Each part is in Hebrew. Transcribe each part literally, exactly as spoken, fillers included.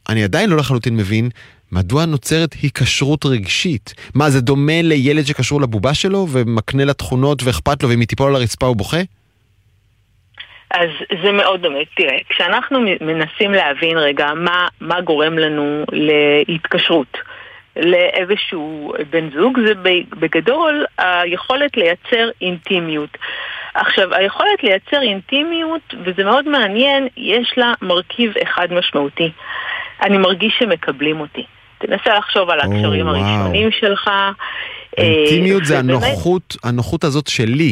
אני עדיין לא לחלוטין מבין מדוע נוצרת היקשרות רגשית. מה, זה דומה לילד שקשור לבובה שלו ומקנה לה תכונות ואכפת לו ואם היא תיפול על הרצפה הוא בוכה? אז זה מאוד דומה. תראה, כשאנחנו מנסים להבין רגע מה, מה גורם לנו להתקשרות לאיזשהו בן זוג, זה בגדול היכולת לייצר אינטימיות. עכשיו, היכולת לייצר אינטימיות, וזה מאוד מעניין, יש לה מרכיב אחד משמעותי. אני מרגיש שמקבלים אותי. תנסה לחשוב על הקשרים הראשונים שלך. אינטימיות זה הנוחות, הנוחות הזאת שלי.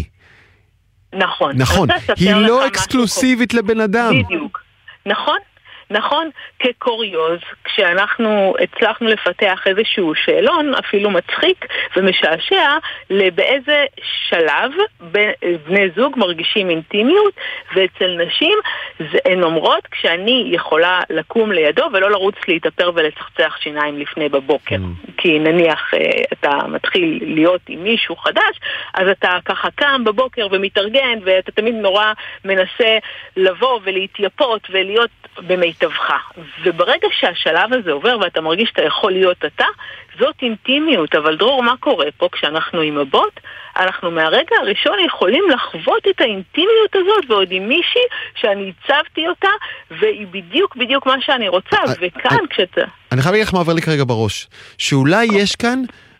נכון. נכון, היא לא אקסקלוסיבית לבן אדם. בדיוק. נכון. נכון, כקוריוז, כשאנחנו הצלחנו לפתח איזשהו שאלון, אפילו מצחיק ומשעשע, באיזה שלב בני זוג מרגישים אינטימיות, ואצל נשים הן אומרות כשאני יכולה לקום לידו ולא לרוץ להתאפר ולצחצח שיניים לפני בבוקר. Mm. כי נניח אתה מתחיל להיות עם מישהו חדש, אז אתה ככה קם בבוקר ומתארגן, ואתה תמיד נורא מנסה לבוא ולהתייפות ולהיות במיטבך. וברגע שהשלב הזה עובר ואתה מרגיש שאתה יכול להיות אתה, זאת אינטימיות. אבל דרור, מה קורה פה כשאנחנו עם הבוט? אנחנו מהרגע הראשון יכולים לחוות את האינטימיות הזאת, ועוד עם מישהי שאני הצבתי אותה, והיא בדיוק בדיוק מה שאני רוצה. וכאן כשאתה... אני חייב להגיד לך מה עובר לי כרגע בראש. שאולי יש כאן...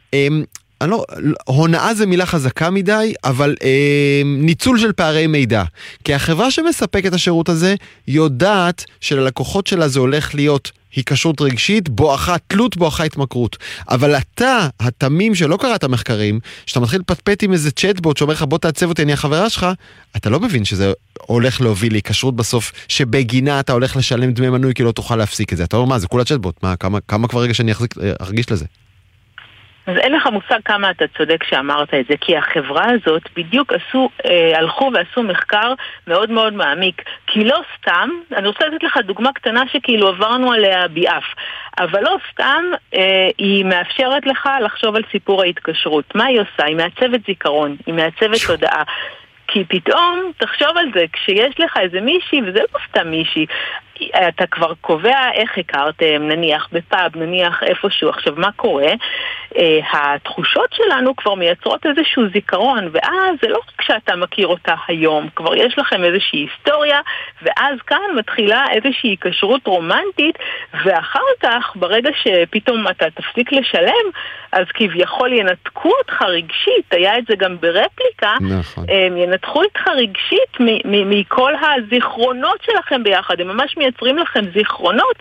אני לא, הונאה זה מילה חזקה מדי, אבל אה, ניצול של פערי מידע. כי החברה שמספק את השירות הזה יודעת שללקוחות שלה זה הולך להיות היקשרות רגשית, בואכה תלות, בואכה התמכרות. אבל אתה, התמים שלא קראת המחקרים, שאתה מתחיל לפטפט עם איזה צ'טבוט שאומר לך בוא תעצב אותי, אני החברה שלך, אתה לא מבין שזה הולך להוביל להיקשרות בסוף, שבגינה אתה הולך לשלם דמי מנוי כי לא תוכל להפסיק את זה. אתה אומר מה, זה כולה צ'טבוט, מה, כמה, כמה כבר רגע שאני אחזיק, ארגיש לזה? אז אין לך מושג כמה אתה צודק שאמרת את זה, כי החברה הזאת בדיוק עשו, אה, הלכו ועשו מחקר מאוד מאוד מעמיק, כי לא סתם, אני רוצה לתת לך דוגמה קטנה שכאילו עברנו עליה ביעף, אבל לא סתם אה, היא מאפשרת לך לחשוב על סיפור ההתקשרות. מה היא עושה? היא מעצבת זיכרון, היא מעצבת תודעה. כי פתאום, תחשוב על זה, כשיש לך איזה מישהי, וזה לא סתם מישהי, אתה כבר קובע איך הכרתם, נניח בפאב, נניח איפשהו. עכשיו, מה קורה? אה, התחושות שלנו כבר מייצרות איזשהו זיכרון, ואז זה לא רק שאתה מכיר אותה היום, כבר יש לכם איזושהי היסטוריה, ואז כאן מתחילה איזושהי היקשרות רומנטית, ואחר כך, ברגע שפתאום אתה תפסיק לשלם, אז כביכול ינתקו אותך רגשית, היה את זה גם ברפליקה, נכון. הם ינתחו אותך רגשית מ- מ- מכל הזיכרונות שלכם ביחד, הם ממש מייצרים לכם זיכרונות,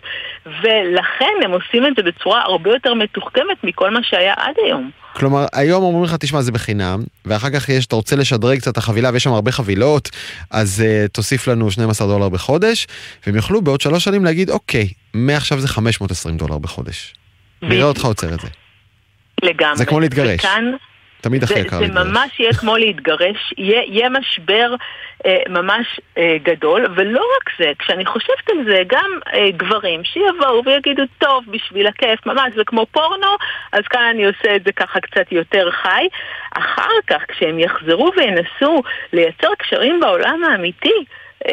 ולכן הם עושים את זה בצורה הרבה יותר מתוחכמת מכל מה שהיה עד היום. כלומר, היום אומרים לך, תשמע, זה בחינם, ואחר כך יש, אתה רוצה לשדרג קצת החבילה, ויש שם הרבה חבילות, אז uh, תוסיף לנו שנים עשר דולר בחודש, והם יוכלו בעוד שלוש שנים להגיד, אוקיי, מעכשיו זה חמש מאות ועשרים דולר בחודש. נראה אותך עוצר את זה. לגמרי. זה כמו להתגרש. וכאן... תמיד הכי זה, יקר זה להתגרש. ממש יהיה כמו להתגרש, יהיה, יהיה משבר אה, ממש אה, גדול, ולא רק זה, כשאני חושבת על זה, גם אה, גברים שיבואו ויגידו, טוב, בשביל הכיף, ממש זה כמו פורנו, אז כאן אני עושה את זה ככה קצת יותר חי. אחר כך, כשהם יחזרו וינסו לייצר קשרים בעולם האמיתי,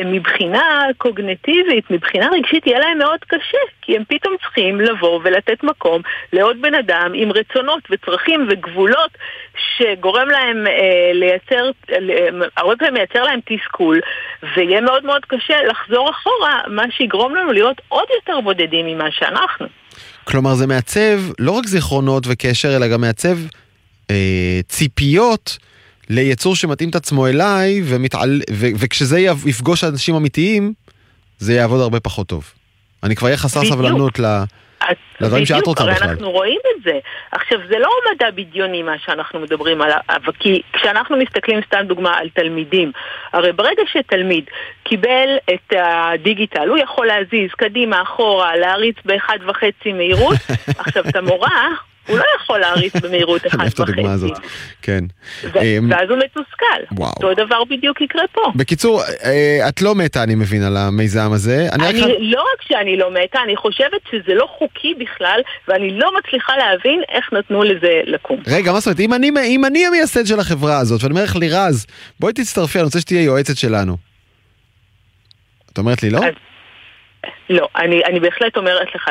מבחינה קוגניטיבית, מבחינה רגשית, יהיה להם מאוד קשה, כי הם פתאום צריכים לבוא ולתת מקום לעוד בן אדם עם רצונות וצרכים וגבולות שגורם להם אה, לייצר, אה, הרבה פעמים מייצר להם תסכול, ויהיה מאוד מאוד קשה לחזור אחורה, מה שיגרום לנו להיות עוד יותר בודדים ממה שאנחנו. כלומר, זה מעצב לא רק זיכרונות וקשר, אלא גם מעצב אה, ציפיות ליצור שמתאים את עצמו אליי, ומתעל... ו... וכשזה יפגוש אנשים אמיתיים, זה יעבוד הרבה פחות טוב. אני כבר אהיה חסר סבלנות ל... לדברים שאת רוצה בכלל. אנחנו רואים את זה. עכשיו, זה לא מדע בדיוני מה שאנחנו מדברים עליו, כי כשאנחנו מסתכלים סתם דוגמה על תלמידים, הרי ברגע שתלמיד קיבל את הדיגיטל, הוא יכול להזיז קדימה, אחורה, להריץ באחד וחצי מהירות. עכשיו, את המורה... הוא לא יכול להריץ במהירות אחד וחצי. כן. ואז הוא מתוסכל. אותו דבר בדיוק יקרה פה. בקיצור, את לא מתה, אני מבין, על המיזם הזה. לא רק שאני לא מתה, אני חושבת שזה לא חוקי בכלל, ואני לא מצליחה להבין איך נתנו לזה לקום. רגע, מה זאת אומרת? אם אני המייסד של החברה הזאת, ואני אומר לך לירז, בואי תצטרפי, אני רוצה שתהיה יועצת שלנו. את אומרת לי לא? לא, אני בהחלט אומרת לך,